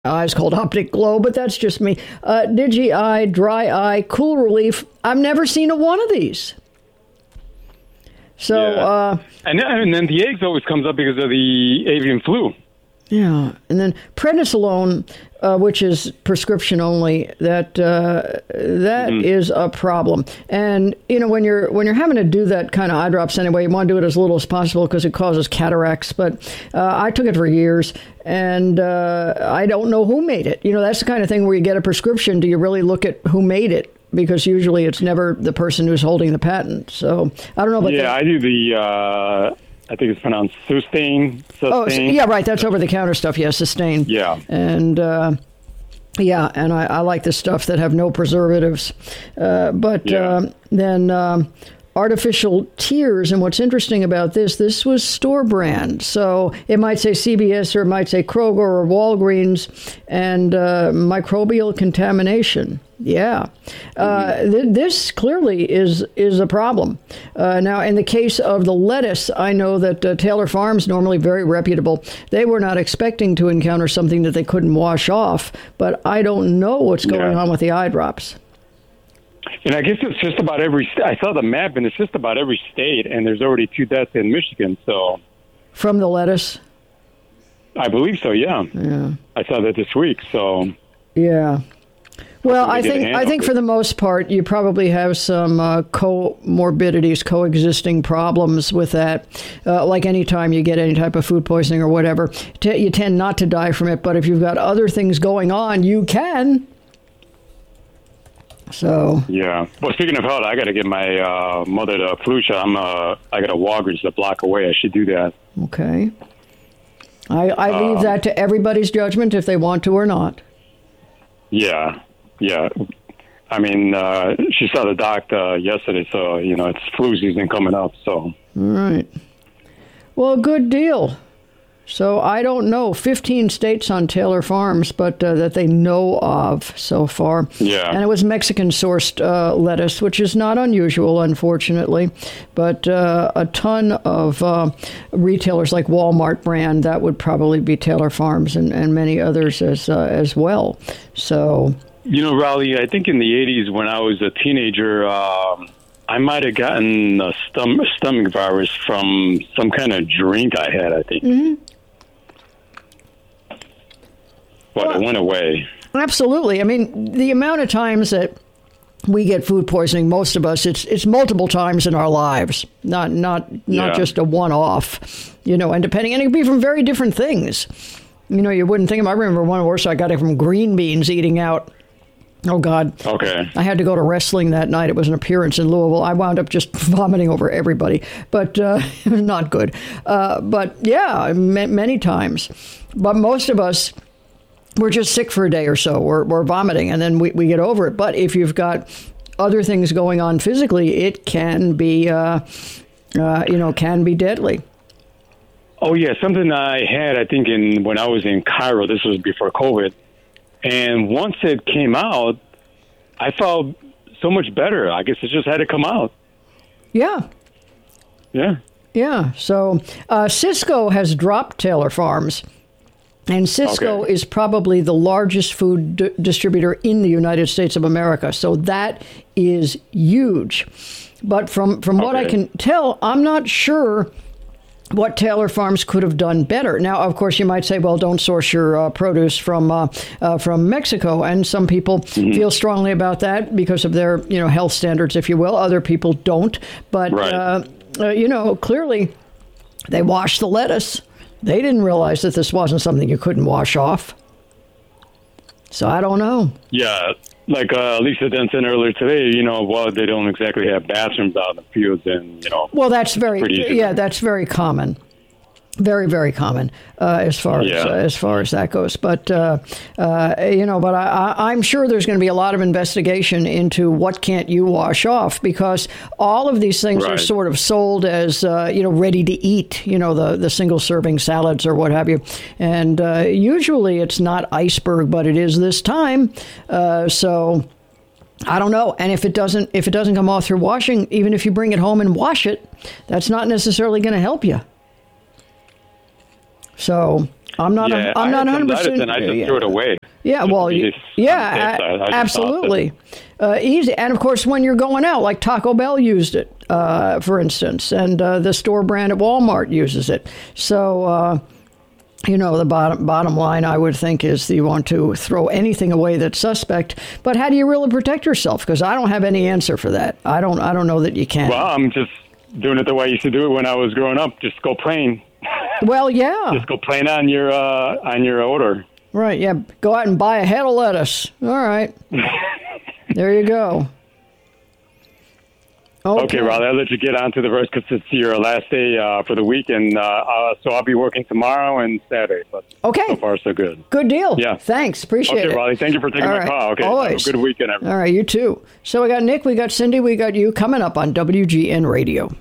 eyes called Optic Glow, but that's just me. Digi-Eye, Dry Eye, Cool Relief. I've never seen a one of these. So, yeah. And then the eggs always comes up because of the avian flu. Yeah, and then prednisolone, which is prescription only, that is a problem. And when you're having to do that kind of eye drops anyway, you want to do it as little as possible because it causes cataracts. But I took it for years, and I don't know who made it. That's the kind of thing where you get a prescription. Do you really look at who made it? Because usually it's never the person who's holding the patent. So I don't know. But I do the. I think it's pronounced Sustain. Oh, yeah, right. That's over-the-counter stuff. Yeah, Sustain. Yeah. And, and I like the stuff that have no preservatives. Then artificial tears. And what's interesting about this was store brand. So it might say CVS or it might say Kroger or Walgreens, and microbial contamination. Yeah. This clearly is a problem. Now, in the case of the lettuce, I know that Taylor Farms, normally very reputable, they were not expecting to encounter something that they couldn't wash off, but I don't know what's going on with the eye drops. And I guess it's just about I saw the map, and it's just about every state, and there's already 2 deaths in Michigan, so. From the lettuce? I believe so, yeah. Yeah. I saw that this week, so. Yeah. Well, I think for the most part, you probably have some comorbidities, coexisting problems with that. Like any time you get any type of food poisoning or whatever, you tend not to die from it. But if you've got other things going on, you can. So. Yeah. Well, speaking of health, I got to get my mother the flu shot. I got a Walgreens a block away. I should do that. Okay. I leave that to everybody's judgment if they want to or not. Yeah. Yeah. I mean, she saw the doctor yesterday, so, it's flu season coming up, so. All right. Well, good deal. So I don't know, 15 states on Taylor Farms, but that they know of so far. Yeah. And it was Mexican-sourced lettuce, which is not unusual, unfortunately. But a ton of retailers like Walmart brand, that would probably be Taylor Farms and many others as well. So... Raleigh, I think in the 80s when I was a teenager, I might have gotten a stomach virus from some kind of drink I had, I think. Mm-hmm. But it went away. Absolutely. I mean, the amount of times that we get food poisoning, most of us, it's multiple times in our lives, not just a one-off, and depending, and it could be from very different things. You wouldn't think of, I remember one worse, I got it from green beans eating out. Oh, God. Okay. I had to go to wrestling that night. It was an appearance in Louisville. I wound up just vomiting over everybody, but it was not good. But, yeah, many times. But most of us, we're just sick for a day or so. We're vomiting, and then we get over it. But if you've got other things going on physically, it can be, can be deadly. Oh, yeah. Something I had, I think, when I was in Cairo. This was before COVID. And once it came out, I felt so much better. I guess it just had to come out. Yeah. Yeah. Yeah. So Cisco has dropped Taylor Farms. And Cisco is probably the largest food distributor in the United States of America. So that is huge. But from what I can tell, I'm not sure what Taylor Farms could have done better. Now, of course, you might say, well, don't source your produce from Mexico. And some people feel strongly about that because of their, health standards, if you will. Other people don't. But, clearly they washed the lettuce. They didn't realize that this wasn't something you couldn't wash off. So I don't know. Yeah. Like Lisa Denson earlier today, they don't exactly have bathrooms out in the fields, and Well, that's that's very common, very, very common as far as that goes. But but I'm sure there's going to be a lot of investigation into what can't you wash off, because all of these things are sort of sold as ready to eat. The single serving salads or what have you, and usually it's not iceberg, but it is this time. So I don't know. And if it doesn't come off through washing, even if you bring it home and wash it, that's not necessarily going to help you. So I'm not. I'm not 100%. And I just threw it away. Yeah, well, absolutely. Easy. And, of course, when you're going out, like Taco Bell used it, for instance, and the store brand at Walmart uses it. So, the bottom line, I would think, is that you want to throw anything away that's suspect. But how do you really protect yourself? Because I don't have any answer for that. I don't know that you can. Well, I'm just doing it the way I used to do it when I was growing up. Just go plain. Well, yeah. Just go plain on your order. Right, yeah. Go out and buy a head of lettuce. All right. There you go. Okay, Riley, I'll let you get on to the rest because it's your last day for the week, and so I'll be working tomorrow and Saturday. But okay. So far, so good. Good deal. Yeah. Thanks. Appreciate it. Okay, Riley, thank you for taking my call. Okay, always. Have a good weekend, everyone. All right, you too. So we got Nick, we got Cindy, we got you coming up on WGN Radio.